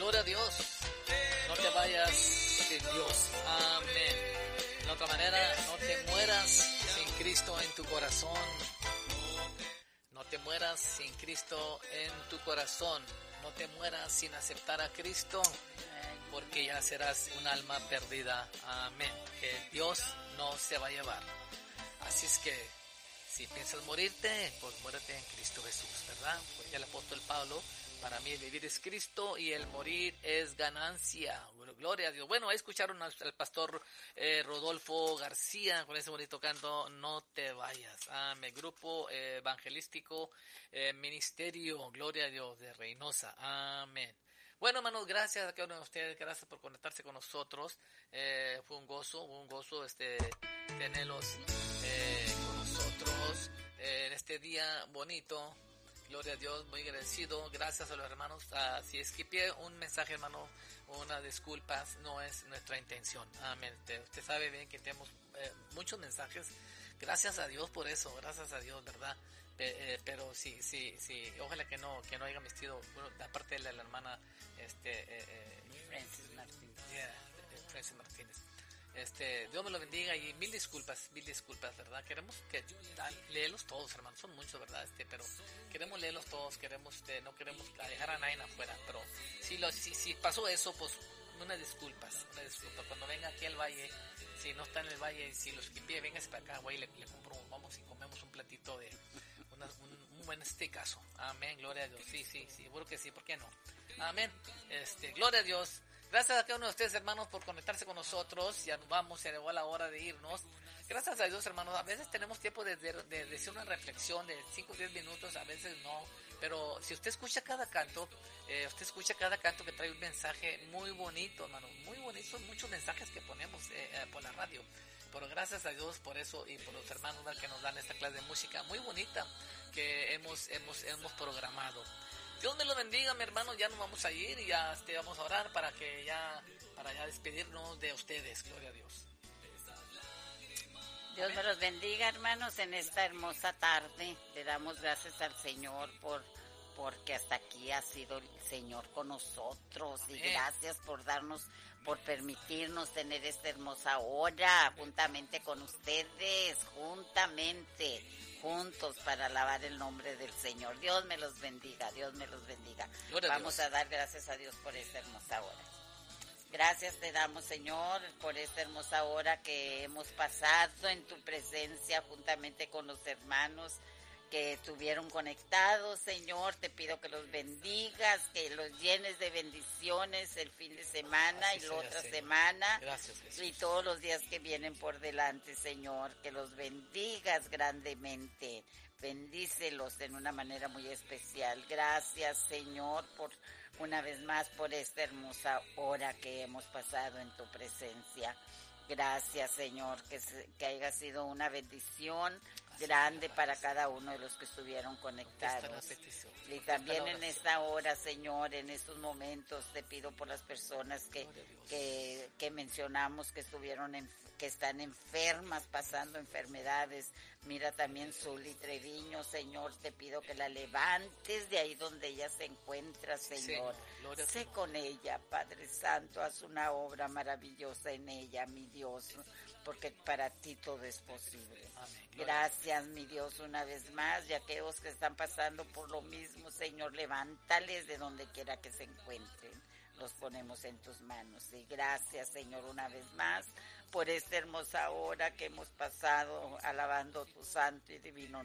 Gloria a Dios. No te vayas sin Dios. Amén. De otra manera, no te mueras sin Cristo en tu corazón. No te mueras sin Cristo en tu corazón. No te mueras sin aceptar a Cristo, porque ya serás un alma perdida. Amén. Que Dios no se va a llevar. Así es que, si piensas morirte, pues muérete en Cristo Jesús, ¿verdad? Porque el apóstol Pablo, para mí el vivir es Cristo y el morir es ganancia. Gloria a Dios. Bueno, ahí escucharon al pastor Rodolfo García con ese bonito canto, No te vayas. Amén. Grupo evangelístico, ministerio, gloria a Dios, de Reynosa. Amén. Bueno, hermanos, gracias a cada uno de ustedes, gracias por conectarse con nosotros. Fue un gozo tenerlos con nosotros en este día bonito. Gloria a Dios, muy agradecido. Gracias a los hermanos. Si esquipié un mensaje, hermano, unas disculpas, no es nuestra intención. Amén. Usted sabe bien que tenemos muchos mensajes. Gracias a Dios por eso, gracias a Dios, ¿verdad? Pero sí, ojalá que no hayan vestido, bueno, aparte de la hermana Francis Martínez. Francis Martínez. Dios me lo bendiga y mil disculpas, ¿verdad? Queremos leerlos todos, hermanos, son muchos, ¿verdad? Pero queremos leerlos todos, no queremos dejar a nadie afuera, pero si pasó eso, pues una disculpa. Cuando venga aquí al valle, si no está en el valle, si los esquipé, véngase para acá, güey, le compro, vamos y comemos un platito de un buen caso. Amén, gloria a Dios. Sí, seguro que sí, ¿por qué no? Amén. Gloria a Dios. Gracias a cada uno de ustedes, hermanos, por conectarse con nosotros. Ya nos vamos, se llegó la hora de irnos. Gracias a Dios, hermanos. A veces tenemos tiempo de hacer una reflexión de 5 o 10 minutos, a veces no. Pero si usted escucha cada canto, que trae un mensaje muy bonito, hermano. Muy bonito, son muchos mensajes que ponemos por la radio. Pero gracias a Dios por eso y por los hermanos que nos dan esta clase de música muy bonita que hemos programado. Dios me lo bendiga, mi hermano. Ya nos vamos a ir y ya vamos a orar para ya despedirnos de ustedes. Gloria a Dios. Dios me los bendiga, hermanos, en esta hermosa tarde. Le damos gracias al Señor porque hasta aquí ha sido el Señor con nosotros. Y gracias por permitirnos tener esta hermosa hora juntamente con ustedes, juntos para alabar el nombre del Señor. Dios me los bendiga. Vamos a dar gracias a Dios por esta hermosa hora. Gracias te damos, Señor, por esta hermosa hora que hemos pasado en tu presencia juntamente con los hermanos que estuvieron conectados. Señor, te pido que los bendigas, que los llenes de bendiciones el fin de semana y la otra semana. Gracias, Jesús. Y todos los días que vienen por delante, Señor, que los bendigas grandemente. Bendícelos en una manera muy especial. Gracias, Señor, por una vez más por esta hermosa hora que hemos pasado en tu presencia. Gracias, Señor, que haya sido una bendición grande para cada uno de los que estuvieron conectados. Y también en esta hora, Señor, en estos momentos, te pido por las personas que mencionamos que están enfermas, pasando enfermedades. Mira también Zuli Treviño, Señor, te pido que la levantes de ahí donde ella se encuentra, Señor. Sé con ella, Padre Santo, haz una obra maravillosa en ella, mi Dios, porque para ti todo es posible. Amén. Gracias, mi Dios, una vez más, y aquellos que están pasando por lo mismo, Señor, levántales de donde quiera que se encuentren. Los ponemos en tus manos. Y gracias, Señor, una vez más, por esta hermosa hora que hemos pasado alabando tu santo y divino nombre.